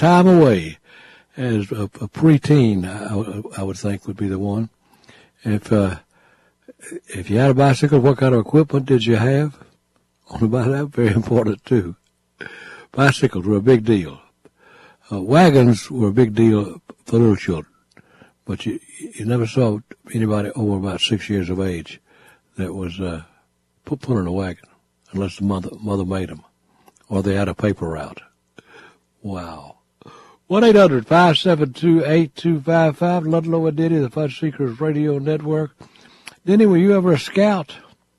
time away as a preteen, I would think would be the one. If you had a bicycle, what kind of equipment did you have on the bicycle? Very important too. Bicycles were a big deal. Wagons were a big deal for little children, but you never saw anybody over about 6 years of age that was pulling a wagon, unless the mother made them, or they had a paper route. Wow. 1-800-572-8255, Ludlow and Denny, the Fun Seekers Radio Network. Denny, were you ever a scout?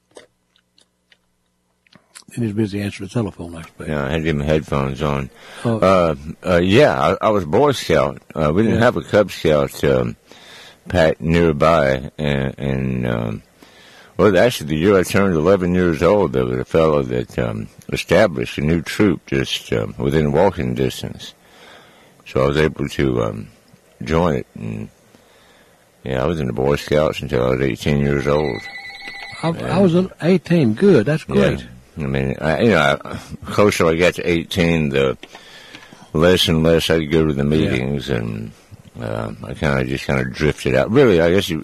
Denny's busy answering the telephone, I expect. Yeah, I had my headphones on. Yeah, I was Boy Scout. We didn't have a Cub Scout pack nearby, and well, actually, the year I turned 11 years old, there was a fellow that established a new troop just within walking distance. So I was able to join it, and yeah, I was in the Boy Scouts until I was 18 years old. I was 18. Good, that's great. Yeah. I mean, the closer I got to 18, the less and less I'd go to the meetings, and I kind of drifted out. Really, I guess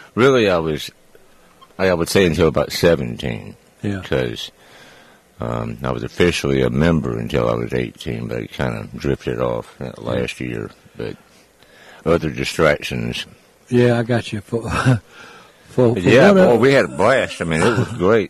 I would say until about 17, because I was officially a member until I was 18, but I kind of drifted off that last year. But other distractions. Yeah, I got you. Boy, we had a blast. I mean, it was great.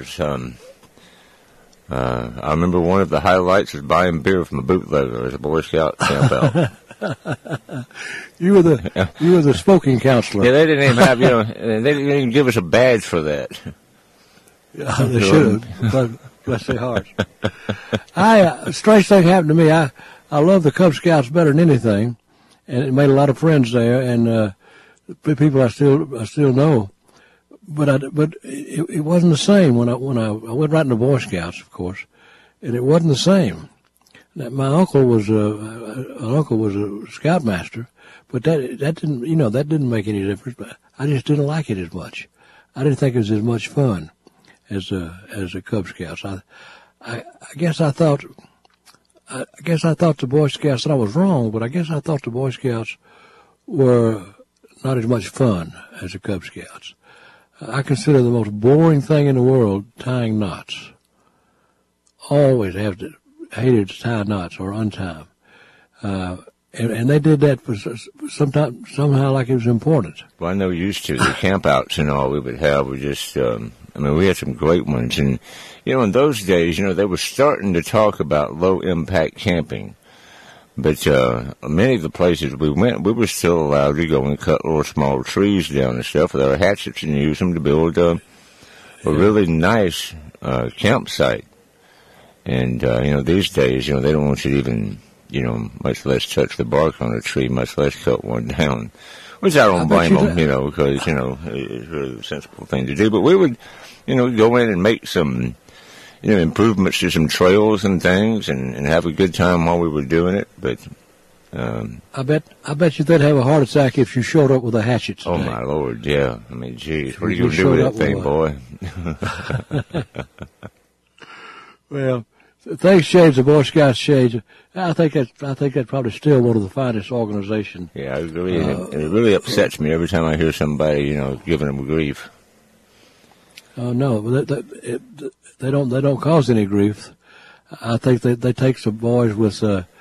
I remember one of the highlights was buying beer from a bootlegger as a Boy Scout camp out. You were the smoking counselor. Yeah, they didn't even have, they didn't even give us a badge for that. Yeah, they should have. Bless their hearts. Strange thing happened to me. I love the Cub Scouts better than anything, and it made a lot of friends there, and people I still know. But it wasn't the same when I went right into Boy Scouts, of course, and it wasn't the same. My uncle was a scoutmaster, but that didn't make any difference. But I just didn't like it as much. I didn't think it was as much fun as the Cub Scouts. I guess I thought the Boy Scouts, and I was wrong, but I guess I thought the Boy Scouts were not as much fun as the Cub Scouts. I consider the most boring thing in the world tying knots. Always hated to tie knots or untie them. And they did that for somehow like it was important. Well, I know used to the campouts and all we would have were just, we had some great ones. And, in those days, they were starting to talk about low-impact camping. But many of the places we went, we were still allowed to go and cut little small trees down and stuff with our hatchets and use them to build a really nice campsite. And, these days, they don't want you to even, much less touch the bark on a tree, much less cut one down. Which I don't blame them, because, it's really a sensible thing to do. But we would, go in and make some, improvements to some trails and things and have a good time while we were doing it. But, I bet you they'd have a heart attack if you showed up with a hatchet today. Oh, my Lord, yeah. I mean, geez, what are you going to do with that thing, boy? Well, things change, the Boy Scouts change. I think that's probably still one of the finest organizations. Yeah, I agree. It really upsets me every time I hear somebody, giving them grief. Oh no, they don't cause any grief. I think they take some boys with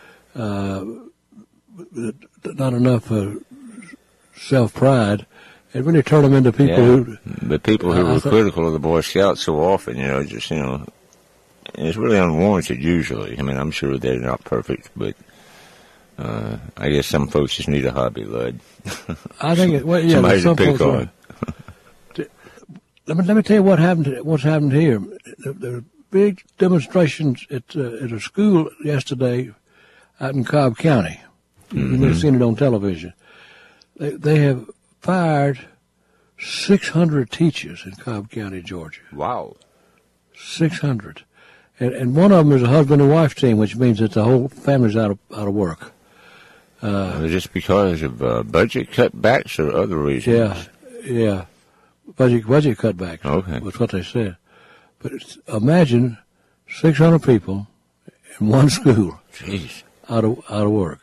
not enough self-pride and really turn them into people who were critical of the Boy Scouts so often, it's really unwarranted usually. I mean, I'm sure they're not perfect, but I guess some folks just need a hobby, Lud. I think somebody to pick on. Let me tell you what's happened here. There were big demonstrations at a school yesterday out in Cobb County. You've never seen it on television. They have fired 600 teachers in Cobb County, Georgia. Wow. 600. And one of them is a husband and wife team, which means that the whole family's out of work. Just because of budget cutbacks or other reasons? Yeah. Budget cutbacks. Okay. Was what they said. But imagine 600 people in one school. Jeez. Out of work.